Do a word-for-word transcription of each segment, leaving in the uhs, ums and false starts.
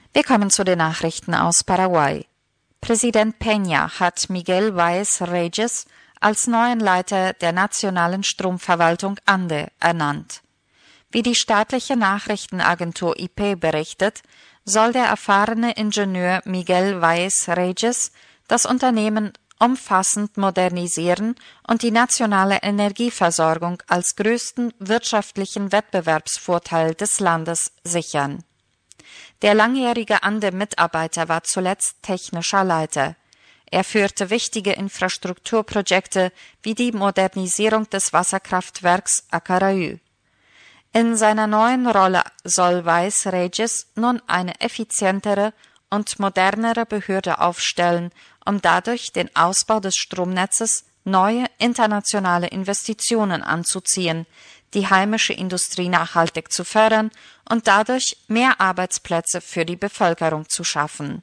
Wir kommen zu den Nachrichten aus Paraguay. Präsident Peña hat Miguel Báez Reyes als neuen Leiter der nationalen Stromverwaltung Ande ernannt. Wie die staatliche Nachrichtenagentur I P berichtet, soll der erfahrene Ingenieur Miguel Báez Reyes das Unternehmen umfassend modernisieren und die nationale Energieversorgung als größten wirtschaftlichen Wettbewerbsvorteil des Landes sichern. Der langjährige Ande-Mitarbeiter war zuletzt technischer Leiter. Er führte wichtige Infrastrukturprojekte wie die Modernisierung des Wasserkraftwerks Acaraú. In seiner neuen Rolle soll Báez Reyes nun eine effizientere und modernere Behörde aufstellen, um dadurch den Ausbau des Stromnetzes neue internationale Investitionen anzuziehen, die heimische Industrie nachhaltig zu fördern und dadurch mehr Arbeitsplätze für die Bevölkerung zu schaffen.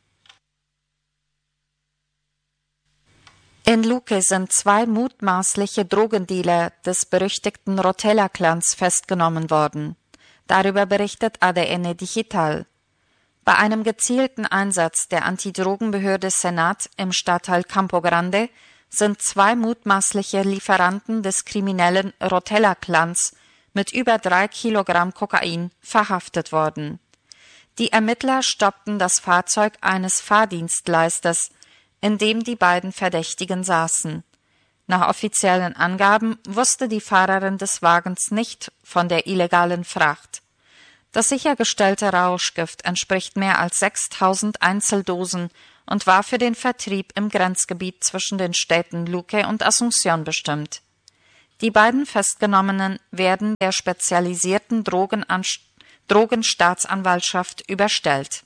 In Luque sind zwei mutmaßliche Drogendealer des berüchtigten Rotella-Clans festgenommen worden. Darüber berichtet A D N Digital. Bei einem gezielten Einsatz der Antidrogenbehörde Senat im Stadtteil Campo Grande sind zwei mutmaßliche Lieferanten des kriminellen Rotella-Clans mit über drei Kilogramm Kokain verhaftet worden. Die Ermittler stoppten das Fahrzeug eines Fahrdienstleisters, in dem die beiden Verdächtigen saßen. Nach offiziellen Angaben wusste die Fahrerin des Wagens nicht von der illegalen Fracht. Das sichergestellte Rauschgift entspricht mehr als sechstausend Einzeldosen und war für den Vertrieb im Grenzgebiet zwischen den Städten Luque und Asunción bestimmt. Die beiden Festgenommenen werden der spezialisierten Drogenanst- Drogenstaatsanwaltschaft überstellt.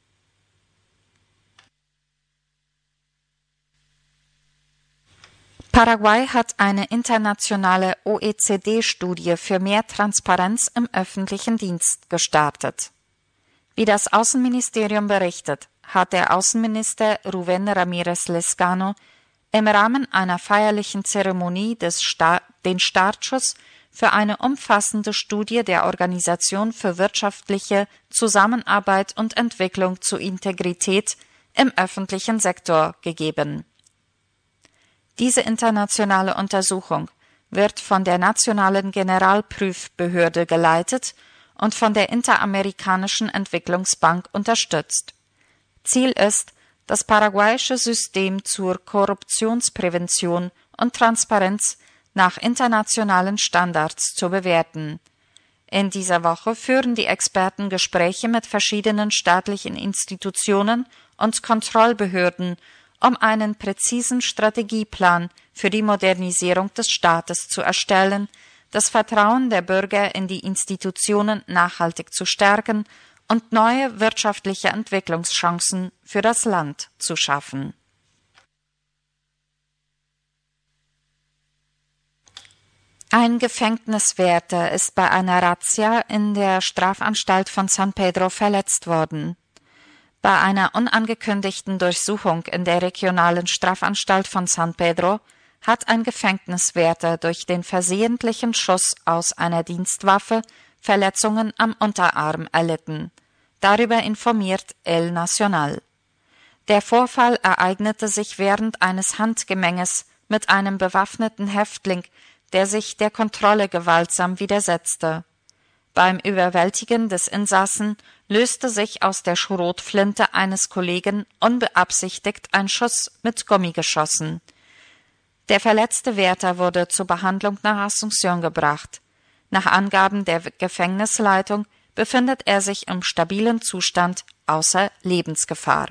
Paraguay hat eine internationale O E C D-Studie für mehr Transparenz im öffentlichen Dienst gestartet. Wie das Außenministerium berichtet, hat der Außenminister Rubén Ramírez Lezcano im Rahmen einer feierlichen Zeremonie des Sta- den Startschuss für eine umfassende Studie der Organisation für wirtschaftliche Zusammenarbeit und Entwicklung zu Integrität im öffentlichen Sektor gegeben. Diese internationale Untersuchung wird von der Nationalen Generalprüfbehörde geleitet und von der Interamerikanischen Entwicklungsbank unterstützt. Ziel ist, das paraguayische System zur Korruptionsprävention und Transparenz nach internationalen Standards zu bewerten. In dieser Woche führen die Experten Gespräche mit verschiedenen staatlichen Institutionen und Kontrollbehörden, um einen präzisen Strategieplan für die Modernisierung des Staates zu erstellen, das Vertrauen der Bürger in die Institutionen nachhaltig zu stärken und neue wirtschaftliche Entwicklungschancen für das Land zu schaffen. Ein Gefängniswärter ist bei einer Razzia in der Strafanstalt von San Pedro verletzt worden. Bei einer unangekündigten Durchsuchung in der regionalen Strafanstalt von San Pedro hat ein Gefängniswärter durch den versehentlichen Schuss aus einer Dienstwaffe Verletzungen am Unterarm erlitten. Darüber informiert El Nacional. Der Vorfall ereignete sich während eines Handgemenges mit einem bewaffneten Häftling, der sich der Kontrolle gewaltsam widersetzte. Beim Überwältigen des Insassen löste sich aus der Schrotflinte eines Kollegen unbeabsichtigt ein Schuss mit Gummi geschossen. Der verletzte Wärter wurde zur Behandlung nach Asunción gebracht. Nach Angaben der Gefängnisleitung befindet er sich im stabilen Zustand außer Lebensgefahr.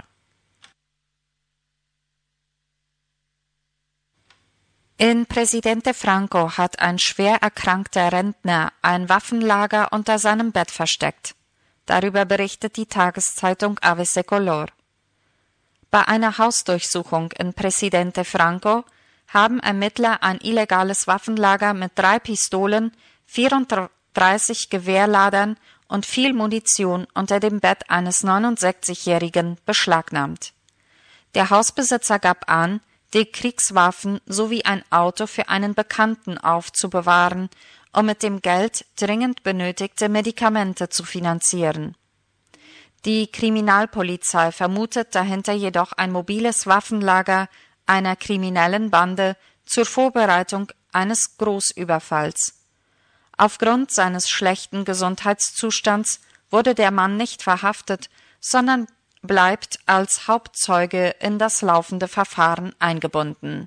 In Presidente Franco hat ein schwer erkrankter Rentner ein Waffenlager unter seinem Bett versteckt. Darüber berichtet die Tageszeitung A B C Color. Bei einer Hausdurchsuchung in Presidente Franco haben Ermittler ein illegales Waffenlager mit drei Pistolen, vierunddreißig Gewehrladern und viel Munition unter dem Bett eines neunundsechzigjährigen beschlagnahmt. Der Hausbesitzer gab an, die Kriegswaffen sowie ein Auto für einen Bekannten aufzubewahren, um mit dem Geld dringend benötigte Medikamente zu finanzieren. Die Kriminalpolizei vermutet dahinter jedoch ein mobiles Waffenlager einer kriminellen Bande zur Vorbereitung eines Großüberfalls. Aufgrund seines schlechten Gesundheitszustands wurde der Mann nicht verhaftet, sondern bleibt als Hauptzeuge in das laufende Verfahren eingebunden.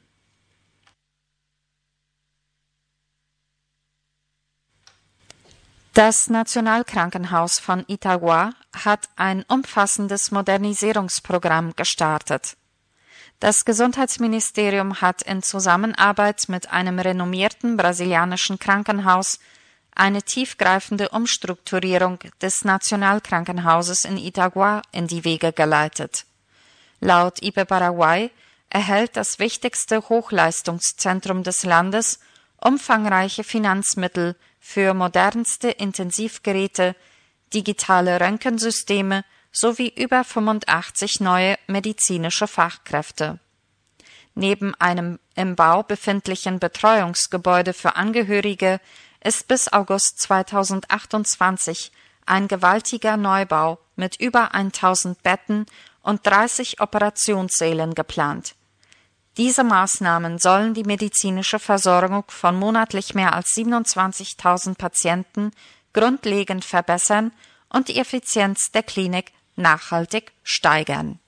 Das Nationalkrankenhaus von Itagua hat ein umfassendes Modernisierungsprogramm gestartet. Das Gesundheitsministerium hat in Zusammenarbeit mit einem renommierten brasilianischen Krankenhaus eine tiefgreifende Umstrukturierung des Nationalkrankenhauses in Itagua in die Wege geleitet. Laut I P Paraguay erhält das wichtigste Hochleistungszentrum des Landes umfangreiche Finanzmittel für modernste Intensivgeräte, digitale Röntgensysteme sowie über fünfundachtzig neue medizinische Fachkräfte. Neben einem im Bau befindlichen Betreuungsgebäude für Angehörige ist bis August zweitausendachtundzwanzig ein gewaltiger Neubau mit über tausend Betten und dreißig Operationssälen geplant. Diese Maßnahmen sollen die medizinische Versorgung von monatlich mehr als siebenundzwanzigtausend Patienten grundlegend verbessern und die Effizienz der Klinik nachhaltig steigern.